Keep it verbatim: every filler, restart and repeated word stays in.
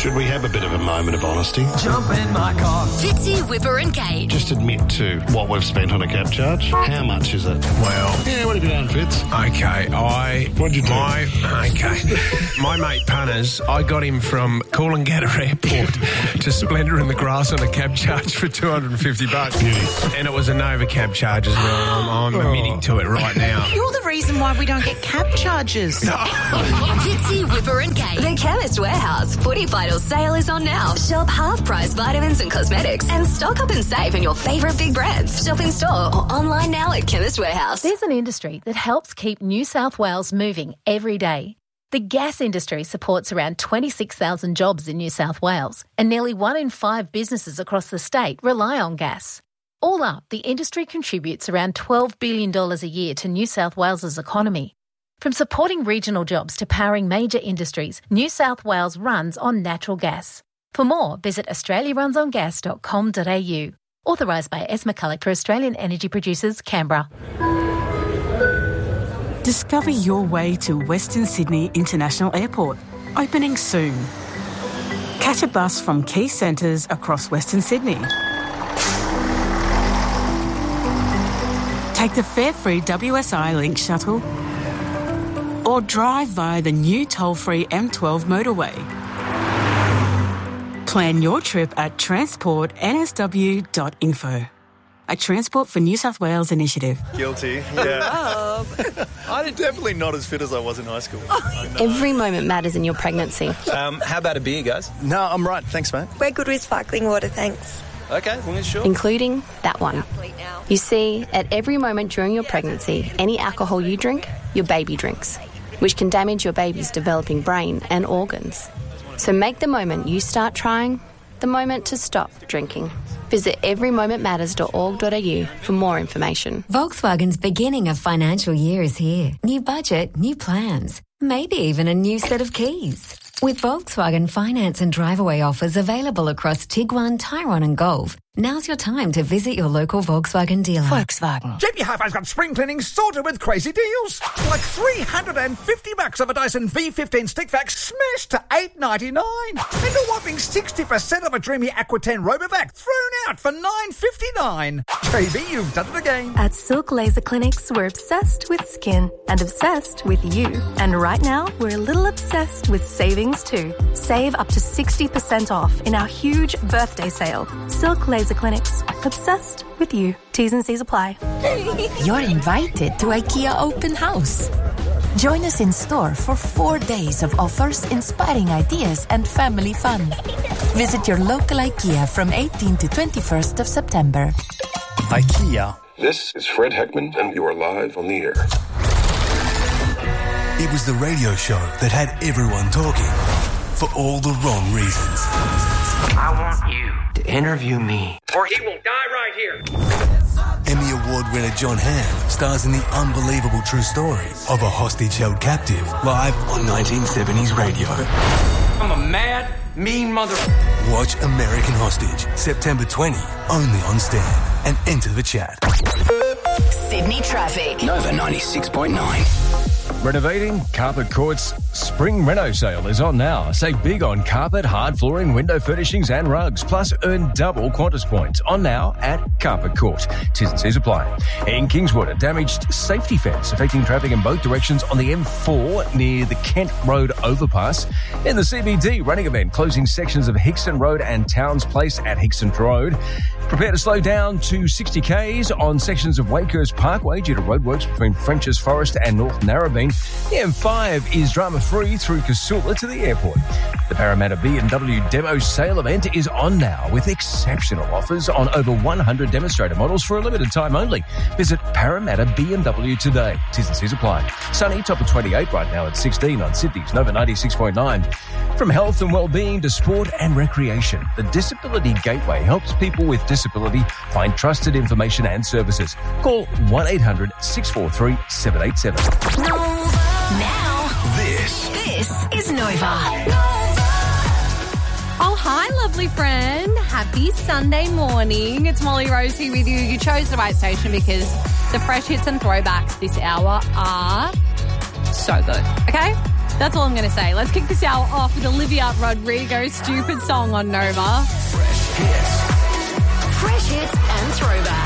Should we have a bit of a moment of honesty? Jump in my car. Fitzy, Whipper and Kate. Just admit to what we've spent on a cab charge. How much is it? Well... Yeah, what have you done, Fitz? Okay, I... What'd you do? My, okay. My mate Punters, I got him from Coolangatta Airport to Splendour in the Grass on a cab charge for two hundred fifty bucks. Beauty. And it was a Nova cab charge as well. I'm, I'm Oh. admitting to it right now. You're the reason why we don't get cab charges. Fitzy, Whipper and Kate. The Chemist Warehouse Footy Final Sale is on now. Shop half-price vitamins and cosmetics and stock up and save on your favourite big brands. Shop in store or online now at Chemist Warehouse. There's an industry that helps keep New South Wales moving every day. The gas industry supports around twenty-six thousand jobs in New South Wales, and nearly one in five businesses across the state rely on gas. All up, the industry contributes around twelve billion dollars a year to New South Wales's economy. From supporting regional jobs to powering major industries, New South Wales runs on natural gas. For more, visit australia runs on gas dot com dot a u. Authorised by ESMA Collector Australian Energy Producers, Canberra. Discover your way to Western Sydney International Airport, opening soon. Catch a bus from key centres across Western Sydney. Take the fare-free W S I Link shuttle or drive via the new toll-free M twelve motorway. Plan your trip at transport n s w dot info. A Transport for New South Wales initiative. Guilty, yeah. I'm definitely not as fit as I was in high school. Every moment matters in your pregnancy. Um, how about a beer, guys? No, I'm right. Thanks, mate. We're good with sparkling water, thanks. Okay, well, sure. Including that one. You see, at every moment during your pregnancy, any alcohol you drink, your baby drinks, which can damage your baby's developing brain and organs. So make the moment you start trying the moment to stop drinking. Visit every moment matters dot org dot a u for more information. Volkswagen's beginning of financial year is here. New budget, new plans, maybe even a new set of keys. With Volkswagen finance and drive-away offers available across Tiguan, Tyrone and Golf, now's your time to visit your local Volkswagen dealer. Volkswagen. J B Hi-Fi's got spring cleaning sorted with crazy deals. Like three hundred fifty bucks of a Dyson V fifteen stick vac smashed to eight ninety-nine. And a whopping sixty percent of a Dreamy Aqua ten Robovac thrown out for nine fifty-nine. J B, you've done it again. At Silk Laser Clinics, we're obsessed with skin and obsessed with you. And right now, we're a little obsessed with savings too. Save up to sixty percent off in our huge birthday sale. Silk Laser Clinics, obsessed with you. T's and C's apply. You're invited to IKEA Open House. Join us in store for four days of offers, inspiring ideas and family fun. Visit your local IKEA from eighteenth to twenty-first of September. IKEA. This is Fred Heckman, and you are live on the air. It was the radio show that had everyone talking for all the wrong reasons. I want you to interview me, or he will die right here. Emmy Award winner John Hamm stars in the unbelievable true story of a hostage held captive, live on nineteen seventies radio. I'm a mad, mean mother... Watch American Hostage, September twentieth, only on Stan, and enter the chat. Sydney traffic. Nova ninety-six point nine. Renovating? Carpet Court's Spring Reno sale is on now. Save big on carpet, hard flooring, window furnishings and rugs. Plus earn double Qantas points. On now at Carpet Court. T's and C's apply. In Kingswood, a damaged safety fence affecting traffic in both directions on the M four near the Kent Road overpass. In the C B D, running event closing sections of Hickson Road and Towns Place at Hickson Road. Prepare to slow down to sixty kays on sections of Wakehurst Parkway due to roadworks between French's Forest and North Narrabeen. The M five is drama-free through Casula to the airport. The Parramatta B M W demo sale event is on now with exceptional offers on over one hundred demonstrator models for a limited time only. Visit Parramatta B M W today. T's and C's apply. Sunny, top of twenty-eight right now at sixteen on Sydney's Nova ninety-six point nine. From health and well-being to sport and recreation, the Disability Gateway helps people with disability find trusted information and services. Call one eight hundred six four three seven eight seven. Now, this, this is Nova. Oh, hi, lovely friend. Happy Sunday morning. It's Molly Rose here with you. You chose the right station because the fresh hits and throwbacks this hour are so good, okay? That's all I'm going to say. Let's kick this hour off with Olivia Rodrigo's Stupid Song on Nova. Fresh hits and throwbacks.